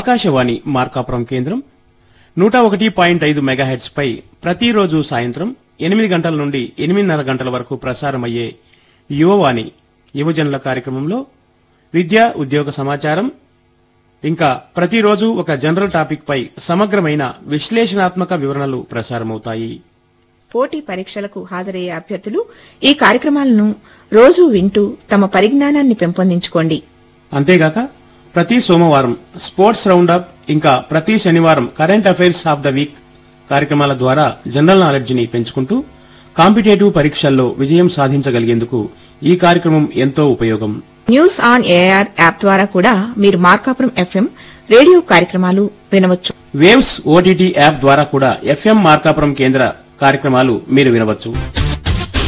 ఆకాశవాణి మార్కాపురం కేంద్రం 101.5 మెగాహెర్ట్జ్ పై ప్రతిరోజు సాయంత్రం 8 గంటల నుండి 8:30 గంటల వరకు ప్రసారమయ్యే యువవాణి యువజనుల కార్యక్రమంలో విద్య ఉద్యోగ సమాచారం ఇంకా ప్రతిరోజు ఒక జనరల్ టాపిక్ పై సమగ్రమైన విశ్లేషణాత్మక వివరణలు ప్రసారమవుతాయి. పోటీ పరీక్షలకు హాజరయ్యే అభ్యర్థులు ఈ కార్యక్రమాలను రోజూ వింటూ తమ పరిజ్ఞానాన్ని పెంపొందించుకోండి. అంతేగాక ప్రతి సోమవారం స్పోర్ట్స్ రౌండప్ ఇంకా ప్రతి శనివారం current affairs of the week కార్యక్రమాల ద్వారా జనరల్ నాలెడ్జ్ ని పెంచుకుంటూ కాంపిటేటివ్ పరీక్షల్లో విజయం సాధించగలిగేందుకు ఈ కార్యక్రమం ఎంతో ఉపయోగం. న్యూస్ ఆన్ ఏఆర్ యాప్ ద్వారా కూడా మీరు మార్కాపురం ఎఫ్ఎం రేడియో కార్యక్రమాలు వినవచ్చు. వేవ్స్ ఓటీటీ యాప్ ద్వారా కూడా ఎఫ్ఎం మార్కాపురం కేంద్ర కార్యక్రమాలు మీరు వినవచ్చు.